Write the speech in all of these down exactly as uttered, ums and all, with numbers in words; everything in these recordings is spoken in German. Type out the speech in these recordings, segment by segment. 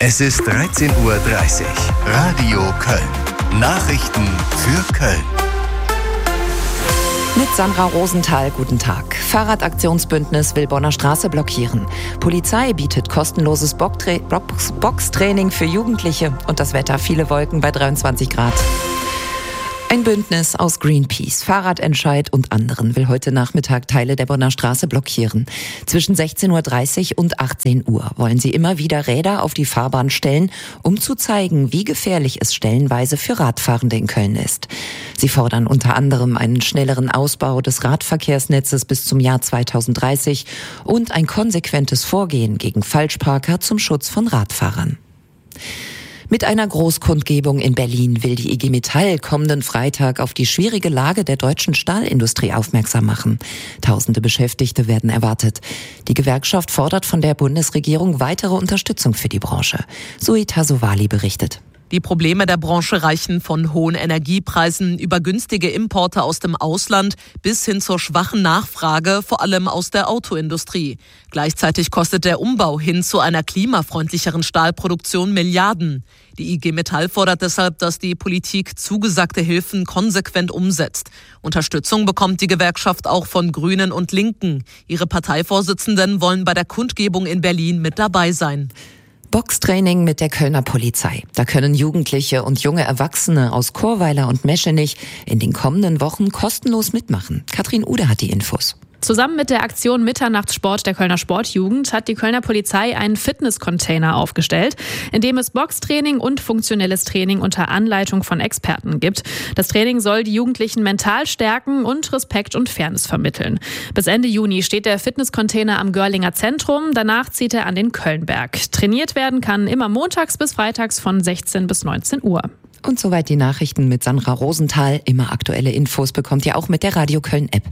Es ist dreizehn Uhr dreißig. Radio Köln. Nachrichten für Köln. Mit Sandra Rosenthal, guten Tag. Fahrradaktionsbündnis will Bonner Straße blockieren. Polizei bietet kostenloses Bocktra- Box- Boxtraining für Jugendliche. Und das Wetter, viele Wolken bei dreiundzwanzig Grad. Ein Bündnis aus Greenpeace, Fahrradentscheid und anderen will heute Nachmittag Teile der Bonner Straße blockieren. Zwischen sechzehn Uhr dreißig und achtzehn Uhr wollen sie immer wieder Räder auf die Fahrbahn stellen, um zu zeigen, wie gefährlich es stellenweise für Radfahrende in Köln ist. Sie fordern unter anderem einen schnelleren Ausbau des Radverkehrsnetzes bis zum Jahr zweitausenddreißig und ein konsequentes Vorgehen gegen Falschparker zum Schutz von Radfahrern. Mit einer Großkundgebung in Berlin will die I G Metall kommenden Freitag auf die schwierige Lage der deutschen Stahlindustrie aufmerksam machen. Tausende Beschäftigte werden erwartet. Die Gewerkschaft fordert von der Bundesregierung weitere Unterstützung für die Branche. Zoe Tasovali berichtet. Die Probleme der Branche reichen von hohen Energiepreisen über günstige Importe aus dem Ausland bis hin zur schwachen Nachfrage, vor allem aus der Autoindustrie. Gleichzeitig kostet der Umbau hin zu einer klimafreundlicheren Stahlproduktion Milliarden. Die I G Metall fordert deshalb, dass die Politik zugesagte Hilfen konsequent umsetzt. Unterstützung bekommt die Gewerkschaft auch von Grünen und Linken. Ihre Parteivorsitzenden wollen bei der Kundgebung in Berlin mit dabei sein. Boxtraining mit der Kölner Polizei. Da können Jugendliche und junge Erwachsene aus Chorweiler und Meschenich in den kommenden Wochen kostenlos mitmachen. Katrin Ude hat die Infos. Zusammen mit der Aktion Mitternachtssport der Kölner Sportjugend hat die Kölner Polizei einen Fitnesscontainer aufgestellt, in dem es Boxtraining und funktionelles Training unter Anleitung von Experten gibt. Das Training soll die Jugendlichen mental stärken und Respekt und Fairness vermitteln. Bis Ende Juni steht der Fitnesscontainer am Görlinger Zentrum, danach zieht er an den Kölnberg. Trainiert werden kann immer montags bis freitags von sechzehn bis neunzehn Uhr. Und soweit die Nachrichten mit Sandra Rosenthal. Immer aktuelle Infos bekommt ihr auch mit der Radio Köln App.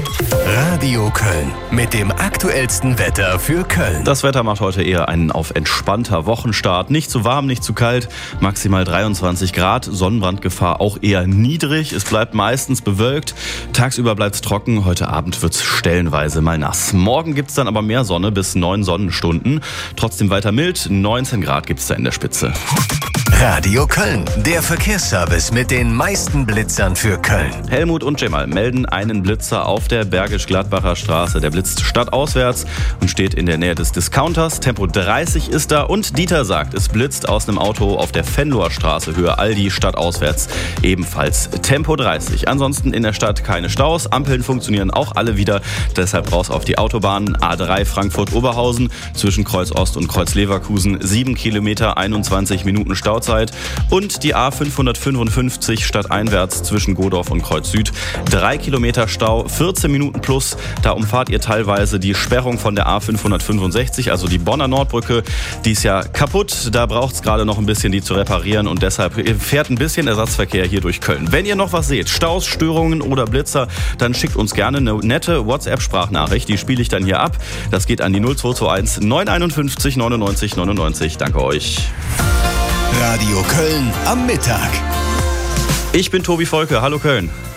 Radio Köln mit dem aktuellsten Wetter für Köln. Das Wetter macht heute eher einen auf entspannter Wochenstart. Nicht zu warm, nicht zu kalt, maximal dreiundzwanzig Grad. Sonnenbrandgefahr auch eher niedrig. Es bleibt meistens bewölkt. Tagsüber bleibt es trocken. Heute Abend wird es stellenweise mal nass. Morgen gibt es dann aber mehr Sonne bis neun Sonnenstunden. Trotzdem weiter mild. neunzehn Grad gibt es da in der Spitze. Radio Köln, der Verkehrsservice mit den meisten Blitzern für Köln. Helmut und Cemal melden einen Blitzer auf der Bergisch-Gladbacher Straße. Der blitzt stadtauswärts und steht in der Nähe des Discounters. Tempo dreißig ist da und Dieter sagt, es blitzt aus einem Auto auf der Venloer Straße, Höhe Aldi, stadtauswärts ebenfalls Tempo dreißig. Ansonsten in der Stadt keine Staus, Ampeln funktionieren auch alle wieder, deshalb raus auf die Autobahn. A drei Frankfurt-Oberhausen zwischen Kreuz Ost und Kreuz Leverkusen, sieben Kilometer, einundzwanzig Minuten Stauzeit. Und die A fünfhundertfünfundfünfzig stadteinwärts zwischen Godorf und Kreuz Süd. Drei Kilometer Stau, vierzehn Minuten plus. Da umfahrt ihr teilweise die Sperrung von der A fünfhundertfünfundsechzig, also die Bonner Nordbrücke. Die ist ja kaputt, da braucht es gerade noch ein bisschen, die zu reparieren. Und deshalb fährt ein bisschen Ersatzverkehr hier durch Köln. Wenn ihr noch was seht, Staus, Störungen oder Blitzer, dann schickt uns gerne eine nette WhatsApp-Sprachnachricht. Die spiele ich dann hier ab. Das geht an die null zwei zwei eins neun einundfünfzig neunundneunzig neunundneunzig. Danke euch. Radio Köln am Mittag. Ich bin Tobi Volke. Hallo Köln.